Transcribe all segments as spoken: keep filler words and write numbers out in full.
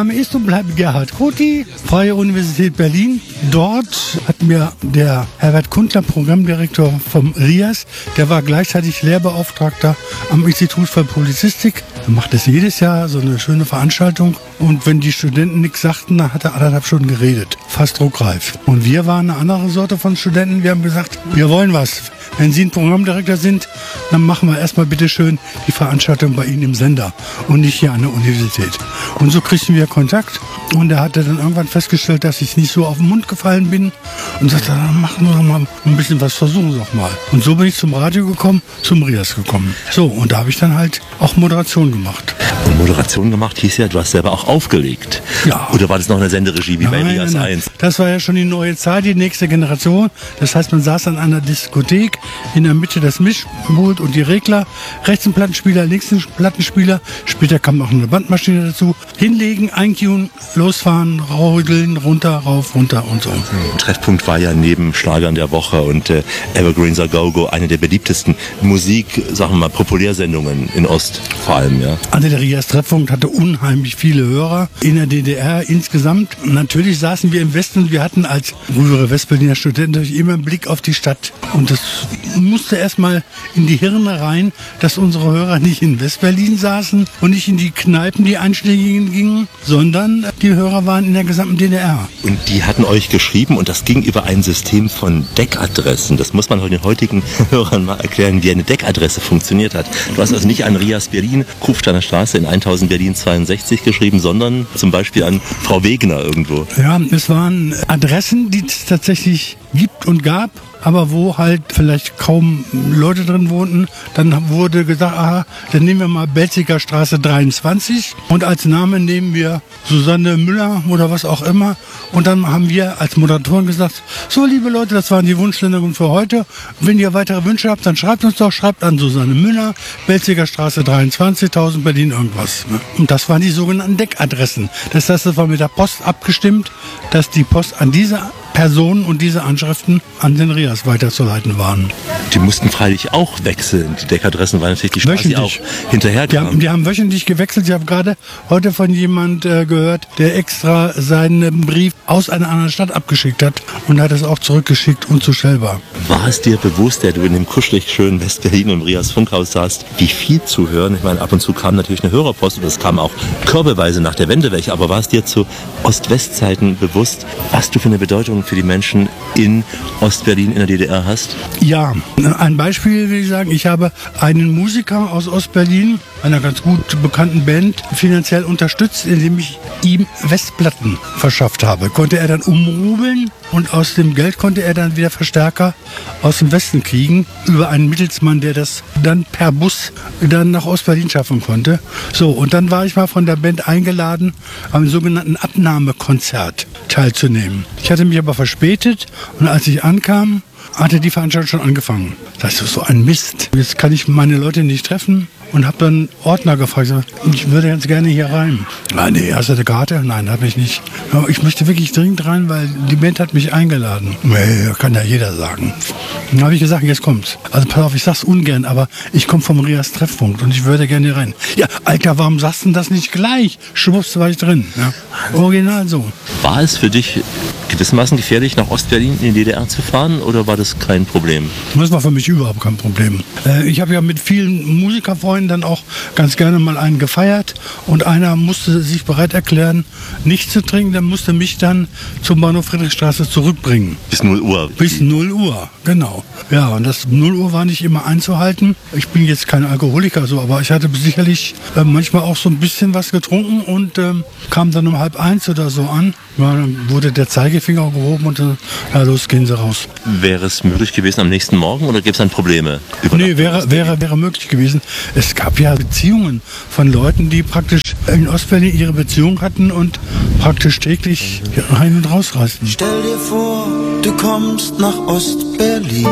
Name ist und bleibt Gerhard Koti, Freie Universität Berlin. Dort hat mir der Herbert Kundler, Programmdirektor vom R I A S, der war gleichzeitig Lehrbeauftragter am Institut für Publizistik. Er macht es jedes Jahr, so eine schöne Veranstaltung. Und wenn die Studenten nichts sagten, dann hat er anderthalb Stunden geredet. Fast druckreif. Und wir waren eine andere Sorte von Studenten. Wir haben gesagt, wir wollen was. Wenn Sie ein Programmdirektor sind, dann machen wir erstmal bitte schön die Veranstaltung bei Ihnen im Sender und nicht hier an der Universität. Und so kriegten wir Kontakt. Und er hatte dann irgendwann festgestellt, dass ich nicht so auf den Mund gefallen bin. Und sagte, dann machen wir doch mal ein bisschen was, versuchen Sie doch mal. Und so bin ich zum Radio gekommen, zum R I A S gekommen. So, und da habe ich dann halt auch Moderation gemacht. Und Moderation gemacht hieß ja, du hast selber auch aufgelegt. Ja. Oder war das noch eine Senderegie wie bei R I A S eins? Das war ja schon die neue Zeit, die nächste Generation. Das heißt, man saß an einer Diskothek, in der Mitte das Mischpult und die Regler, rechts ein Plattenspieler, links ein Plattenspieler. Später kam noch eine Bandmaschine dazu. Hinlegen, eincuen, losfahren, raudeln, runter, rauf, runter und so. Treffpunkt war ja neben Schlagern der Woche und äh, Evergreens A Go-Go eine der beliebtesten Musik, sagen wir mal, Populärsendungen in Ost vor allem, ja. Also der R I A S-Treffpunkt hatte unheimlich viele Hörer in der D D R insgesamt. Natürlich saßen wir im Westen und wir hatten als frühere Westberliner Studenten natürlich immer einen Blick auf die Stadt. Und das musste erstmal in die Hirne rein, dass unsere Hörer nicht in Westberlin saßen und nicht in die Kneipen, die einschlägigen gingen, sondern die Hörer waren in der gesamten D D R. Und die hatten euch geschrieben und das ging über ein System von Deckadressen. Das muss man den heutigen Hörern mal erklären, wie eine Deckadresse funktioniert hat. Du hast also nicht an R I A S Berlin, Kufsteiner Straße in tausend Berlin zweiundsechzig geschrieben, sondern zum Beispiel an Frau Wegner irgendwo. Ja, es waren Adressen, die es tatsächlich gibt und gab, aber wo halt vielleicht kaum Leute drin wohnten. Dann wurde gesagt, aha, dann nehmen wir mal Belziger Straße dreiundzwanzig und als Name nehmen wir Susanne Müller oder was auch immer. Und dann haben wir als Moderatoren gesagt, so liebe Leute, das waren die Wunschsendungen für heute. Wenn ihr weitere Wünsche habt, dann schreibt uns doch, schreibt an Susanne Müller, Belziger Straße dreiundzwanzig, tausend Berlin irgendwas. Und das waren die sogenannten Deckadressen. Das heißt, das war mit der Post abgestimmt, dass die Post an diese Personen und diese Anschriften an den R I A S weiterzuleiten waren. Die mussten freilich auch wechseln. Die Deckadressen waren natürlich die Straße, die auch hinterher die haben, die haben wöchentlich gewechselt. Ich habe gerade heute von jemand äh, gehört, der extra seinen Brief aus einer anderen Stadt abgeschickt hat und hat es auch zurückgeschickt unzustellbar. War es dir bewusst, der du in dem kuschelig schönen Westberlin und R I A S Funkhaus saßt, wie viel zu hören? Ich meine, ab und zu kam natürlich eine Hörerpost und es kam auch körbeweise nach der Wende welche. Aber war es dir zu Ost-West-Zeiten bewusst, was du für eine Bedeutung für die Menschen in Ostberlin in der D D R hast? Ja, ein Beispiel will ich sagen, ich habe einen Musiker aus Ostberlin, einer ganz gut bekannten Band, finanziell unterstützt, indem ich ihm Westplatten verschafft habe. Konnte er dann umrubeln und aus dem Geld konnte er dann wieder Verstärker aus dem Westen kriegen, über einen Mittelsmann, der das dann per Bus dann nach Ostberlin schaffen konnte. So, und dann war ich mal von der Band eingeladen, am sogenannten Abnahmekonzert teilzunehmen. Ich hatte mich aber verspätet und als ich ankam, hatte die Veranstaltung schon angefangen. Das ist so ein Mist. Jetzt kann ich meine Leute nicht treffen. Und habe dann Ordner gefragt, ich würde ganz gerne hier rein. Ah, nee, hast du eine Karte? Nein, habe ich nicht. Ja, ich möchte wirklich dringend rein, weil die Band hat mich eingeladen. Nee, kann ja jeder sagen. Dann habe ich gesagt, jetzt kommt's. Also pass auf, ich sag's ungern, aber ich komme vom R I A S Treffpunkt und ich würde gerne hier rein. Ja, Alter, warum sagst du denn das nicht gleich? Schwupps, war ich drin. Ja. Original so. War es für dich gewissermaßen gefährlich, nach Ostberlin in die D D R zu fahren oder war das kein Problem? Das war für mich überhaupt kein Problem. Äh, ich habe ja mit vielen Musikerfreunden dann auch ganz gerne mal einen gefeiert und einer musste sich bereit erklären, nicht zu trinken, der musste mich dann zum Bahnhof Friedrichstraße zurückbringen. Bis null Uhr? Bis null Uhr, genau. Ja, und das null Uhr war nicht immer einzuhalten. Ich bin jetzt kein Alkoholiker, so, aber ich hatte sicherlich äh, manchmal auch so ein bisschen was getrunken und ähm, kam dann um halb eins oder so an. Ja, dann wurde der Zeigefinger gehoben und dann, ja, los, gehen Sie raus. Wäre es möglich gewesen am nächsten Morgen oder gibt es dann Probleme? Nee, wäre, wäre, wäre möglich gewesen. Es gab ja Beziehungen von Leuten, die praktisch in Ostberlin ihre Beziehung hatten und praktisch täglich rein und raus reisten. Stell dir vor, du kommst nach Ostberlin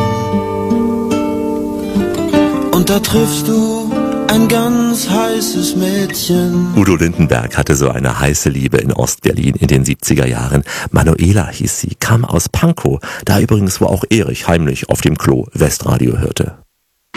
und da triffst du ein ganz heißes Mädchen. Udo Lindenberg hatte so eine heiße Liebe in Ostberlin in den siebziger Jahren. Manuela hieß sie, kam aus Pankow, da übrigens, wo auch Erich heimlich auf dem Klo Westradio hörte.